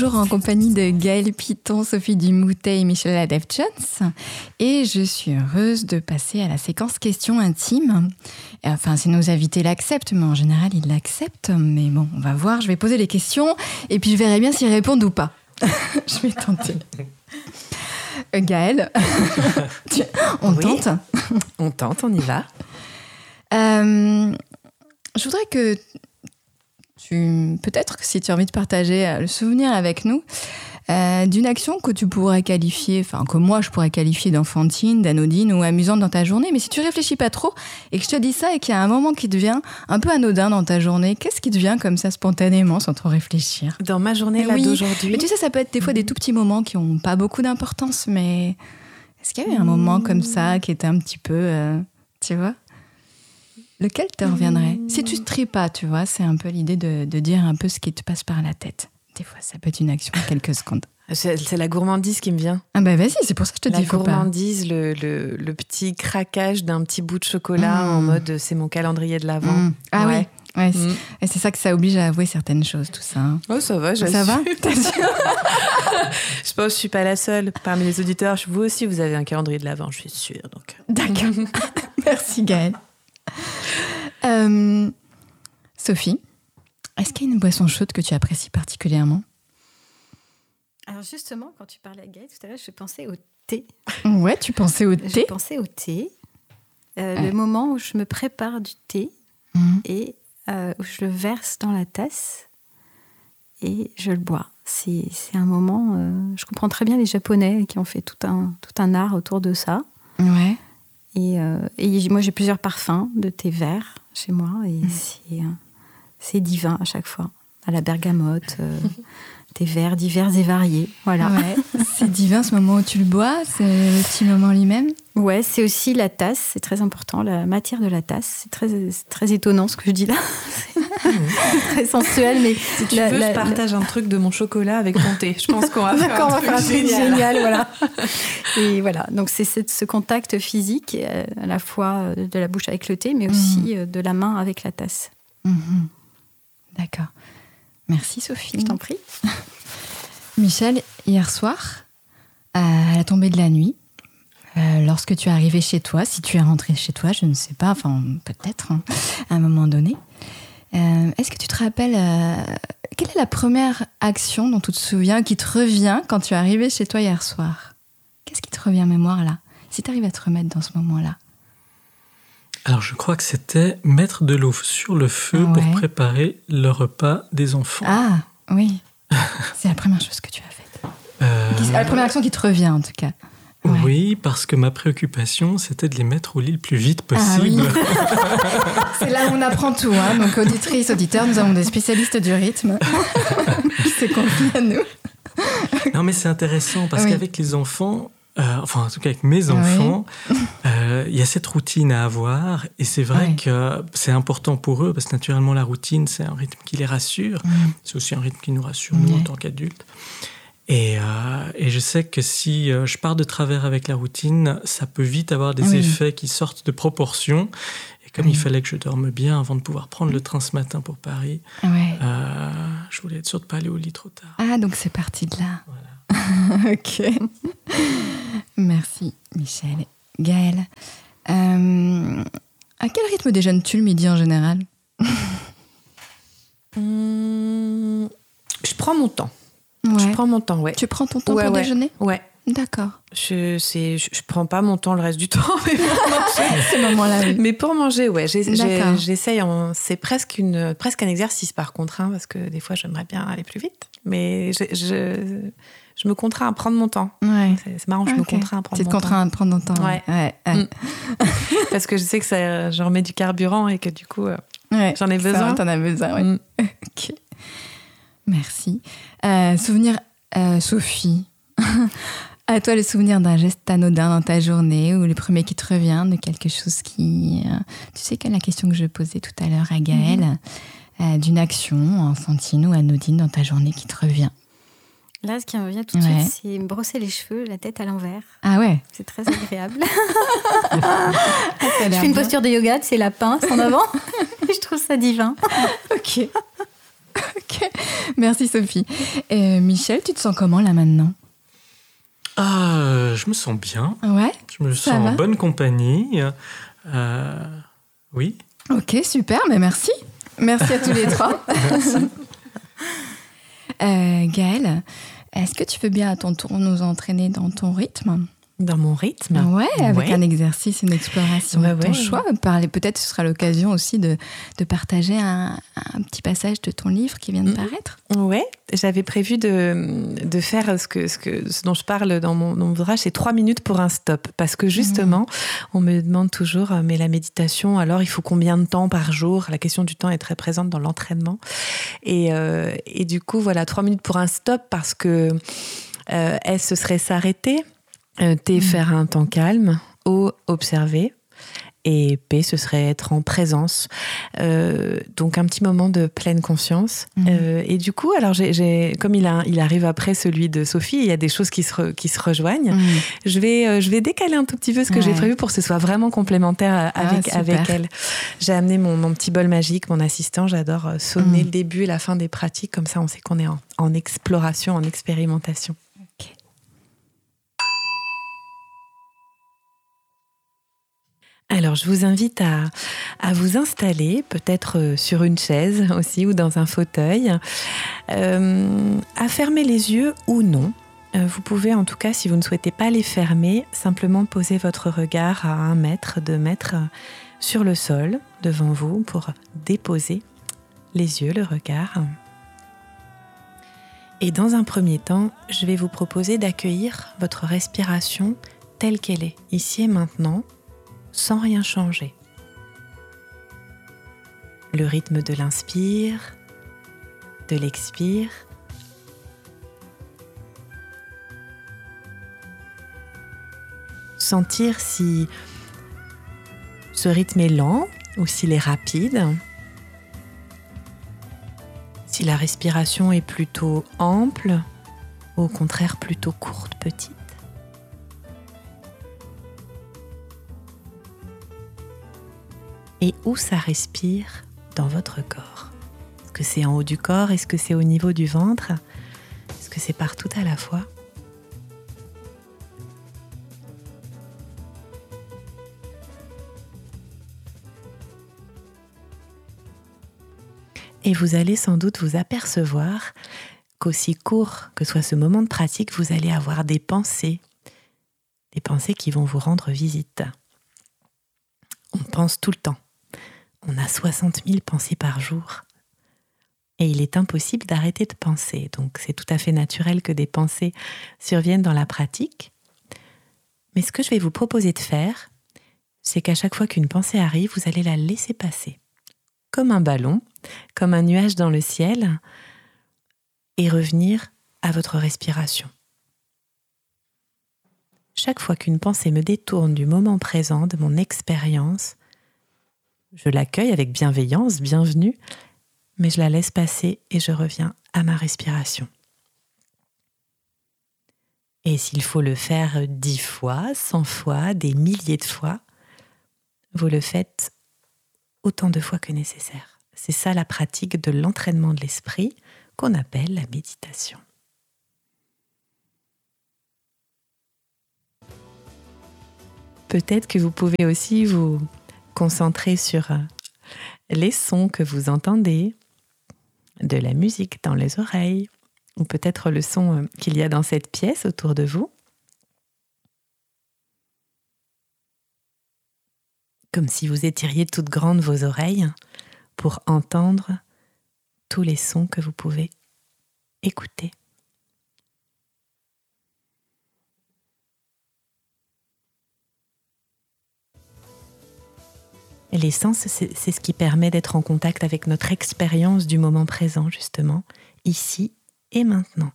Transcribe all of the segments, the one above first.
Toujours en compagnie de Gaëlle Piton, Sophie Dumoutet et Michel Adef-Jones. Et je suis heureuse de passer à la séquence questions intimes. Enfin, si nos invités l'acceptent, mais en général, ils l'acceptent. Mais bon, on va voir, je vais poser les questions et puis je verrai bien s'ils répondent ou pas. Je vais tenter. Gaëlle, on tente ? On tente, on y va. Je voudrais que peut-être que si tu as envie de partager le souvenir avec nous d'une action que tu pourrais qualifier, enfin que moi je pourrais qualifier d'enfantine, d'anodine ou amusante dans ta journée, mais si tu réfléchis pas trop et que je te dis ça et qu'il y a un moment qui devient un peu anodin dans ta journée, qu'est-ce qui devient comme ça spontanément sans trop réfléchir ? Dans ma journée là d'aujourd'hui. Mais tu sais, ça peut être des fois des tout petits moments qui ont pas beaucoup d'importance, mais est-ce qu'il y a eu un moment comme ça qui était un petit peu, tu vois ? Lequel te reviendrait ? Si tu ne tries pas, tu vois, c'est un peu l'idée de dire un peu ce qui te passe par la tête. Des fois, ça peut être une action de quelques secondes. C'est la gourmandise qui me vient. Ah bah vas-y, c'est pour ça que je te dis faut pas. La gourmandise, le petit craquage d'un petit bout de chocolat en mode c'est mon calendrier de l'Avent. Ah ouais. Oui, et c'est ça que ça oblige à avouer certaines choses, tout ça. Hein. Oh, ça va, j'assume. Ça va ? Je pense que je suis pas la seule. Parmi les auditeurs, vous aussi, vous avez un calendrier de l'Avent, je suis sûre. Donc. D'accord. Merci Gaëlle. Sophie, est-ce qu'il y a une boisson chaude que tu apprécies particulièrement ? Alors justement, quand tu parlais à Gaëlle tout à l'heure, je pensais au thé. Ouais, tu pensais au thé ? Je pensais au thé. Le moment où je me prépare du thé et où je le verse dans la tasse et je le bois. C'est un moment... je comprends très bien les Japonais qui ont fait tout un art autour de ça. Ouais. Et moi, j'ai plusieurs parfums de thé vert chez moi et c'est divin à chaque fois. À la bergamote, thé vert divers et variés. Voilà. Ouais. C'est divin ce moment où tu le bois, c'est le petit moment lui-même. Ouais, c'est aussi la tasse, c'est très important, la matière de la tasse. C'est très étonnant ce que je dis là. C'est très sensuel, mais... Si tu veux, je partage un truc de mon chocolat avec ton thé. Je pense qu'on va faire un truc génial. Voilà. Et voilà, donc c'est ce contact physique, à la fois de la bouche avec le thé, mais aussi de la main avec la tasse. D'accord. Merci Sophie. Je t'en prie. Michel, hier soir, à la tombée de la nuit, lorsque tu es arrivé chez toi, si tu es rentré chez toi, je ne sais pas, enfin peut-être à un moment donné, est-ce que tu te rappelles quelle est la première action dont tu te souviens, qui te revient quand tu es arrivé chez toi hier soir ? Qu'est-ce qui te revient en mémoire là ? Si tu arrives à te remettre dans ce moment-là. Alors, je crois que c'était mettre de l'eau sur le feu pour préparer le repas des enfants. Ah, oui. C'est la première chose que tu as faite. La première action qui te revient, en tout cas. Ouais. Oui, parce que ma préoccupation, c'était de les mettre au lit le plus vite possible. Ah, oui. C'est là où on apprend tout. Hein. Donc, auditrices, auditeurs, nous avons des spécialistes du rythme qui se confient à nous. Non, mais c'est intéressant parce qu'avec les enfants... en tout cas avec mes enfants, il y a cette routine à avoir et c'est vrai que c'est important pour eux parce que naturellement la routine c'est un rythme qui les rassure, c'est aussi un rythme qui nous rassure nous en tant qu'adultes et je sais que si je pars de travers avec la routine, ça peut vite avoir des effets qui sortent de proportion et comme il fallait que je dorme bien avant de pouvoir prendre le train ce matin pour Paris, je voulais être sûre de ne pas aller au lit trop tard. Ah, donc c'est parti de là. Voilà. Ok. Merci, Michel. Gaëlle, à quel rythme déjeunes-tu le midi en général ? Je prends mon temps. Ouais. Je prends mon temps, ouais. Tu prends ton temps pour déjeuner ? Ouais. D'accord. Je prends pas mon temps le reste du temps, mais pour manger. Ce moment-là, oui. Mais pour manger, ouais. D'accord. J'essaye. C'est presque un exercice par contre, hein, parce que des fois j'aimerais bien aller plus vite, mais je me contrains à prendre mon temps. Ouais. C'est marrant, je me contrains à prendre mon temps. Tu te contrains à prendre ton temps. Ouais. Parce que je sais que je remets du carburant et que du coup, j'en ai besoin. T'en as besoin, oui. Ok. Merci. Souvenir, Sophie. À toi, le souvenir d'un geste anodin dans ta journée ou le premier qui te revient de quelque chose qui... tu sais quelle est la question que je posais tout à l'heure à Gaëlle, d'une action enfantine ou anodine dans ta journée qui te revient. Là, ce qui me revient tout de suite, c'est me brosser les cheveux, la tête à l'envers. Ah ouais. C'est très agréable. Je fais une posture de yoga, c'est la pince en avant. Je trouve ça divin. Ok. Merci Sophie. Michel, tu te sens comment là maintenant ? Je me sens bien. Ouais. Je me sens en bonne compagnie. Oui. Ok, super, mais merci. Merci à tous les trois. Merci. Gaëlle, est-ce que tu veux bien à ton tour nous entraîner dans ton rythme ? Dans mon rythme. Ouais, avec un exercice, une exploration de ton choix. Peut-être ce sera l'occasion aussi de partager un petit passage de ton livre qui vient de paraître. Ouais, j'avais prévu de faire ce dont je parle dans mon ouvrage, c'est 3 minutes pour un stop. Parce que justement, on me demande toujours, mais la méditation, alors il faut combien de temps par jour ? La question du temps est très présente dans l'entraînement. Et du coup, voilà, 3 minutes pour un stop parce que S, ce serait s'arrêter. T, faire un temps calme. O, observer. Et P, ce serait être en présence. Donc un petit moment de pleine conscience. Et du coup, alors comme il arrive après celui de Sophie, il y a des choses qui se rejoignent. Je vais décaler un tout petit peu ce que j'ai prévu pour que ce soit vraiment complémentaire avec elle. J'ai amené mon petit bol magique, mon assistant. J'adore sonner le début et la fin des pratiques. Comme ça, on sait qu'on est en exploration, en expérimentation. Alors, je vous invite à vous installer, peut-être sur une chaise aussi ou dans un fauteuil, à fermer les yeux ou non. Vous pouvez, en tout cas, si vous ne souhaitez pas les fermer, simplement poser votre regard à 1 mètre, 2 mètres sur le sol devant vous pour déposer les yeux, le regard. Et dans un premier temps, je vais vous proposer d'accueillir votre respiration telle qu'elle est, ici et maintenant, sans rien changer. Le rythme de l'inspire, de l'expire. Sentir si ce rythme est lent ou s'il est rapide. Si la respiration est plutôt ample ou au contraire plutôt courte, petite. Et où ça respire dans votre corps. Est-ce que c'est en haut du corps? Est-ce que c'est au niveau du ventre? Est-ce que c'est partout à la fois? Et vous allez sans doute vous apercevoir qu'aussi court que soit ce moment de pratique, vous allez avoir des pensées qui vont vous rendre visite. On pense tout le temps. On a 60 000 pensées par jour. Et il est impossible d'arrêter de penser. Donc c'est tout à fait naturel que des pensées surviennent dans la pratique. Mais ce que je vais vous proposer de faire, c'est qu'à chaque fois qu'une pensée arrive, vous allez la laisser passer. Comme un ballon, comme un nuage dans le ciel, et revenir à votre respiration. Chaque fois qu'une pensée me détourne du moment présent, de mon expérience, je l'accueille avec bienveillance, bienvenue, mais je la laisse passer et je reviens à ma respiration. Et s'il faut le faire 10 fois, 100 fois, des milliers de fois, vous le faites autant de fois que nécessaire. C'est ça la pratique de l'entraînement de l'esprit qu'on appelle la méditation. Peut-être que vous pouvez aussi vous concentrer sur les sons que vous entendez, de la musique dans les oreilles, ou peut-être le son qu'il y a dans cette pièce autour de vous. Comme si vous étiriez toutes grandes vos oreilles pour entendre tous les sons que vous pouvez écouter. Et les sens, c'est ce qui permet d'être en contact avec notre expérience du moment présent, justement, ici et maintenant.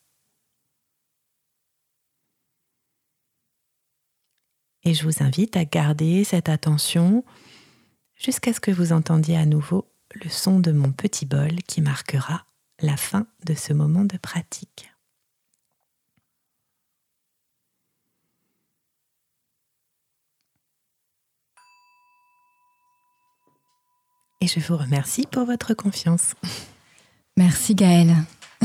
Et je vous invite à garder cette attention jusqu'à ce que vous entendiez à nouveau le son de mon petit bol qui marquera la fin de ce moment de pratique. Et je vous remercie pour votre confiance. Merci Gaëlle.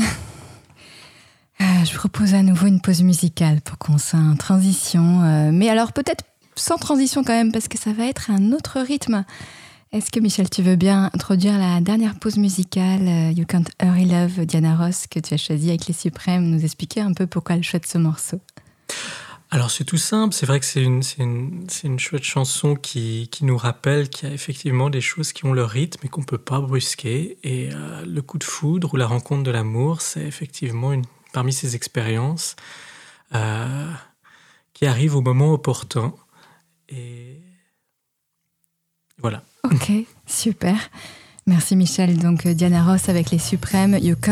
Je propose à nouveau une pause musicale pour qu'on soit en transition. Mais alors peut-être sans transition quand même, parce que ça va être un autre rythme. Est-ce que Michel, tu veux bien introduire la dernière pause musicale, You Can't Hurry Love, Diana Ross, que tu as choisie avec les Suprêmes, nous expliquer un peu pourquoi le choix de ce morceau? Alors c'est tout simple, c'est vrai que c'est une chouette chanson qui nous rappelle qu'il y a effectivement des choses qui ont leur rythme et qu'on ne peut pas brusquer. Et le coup de foudre ou la rencontre de l'amour, c'est effectivement parmi ces expériences qui arrivent au moment opportun. Et voilà. Ok, super. Merci Michel. Donc Diana Ross avec les Suprêmes, You Can't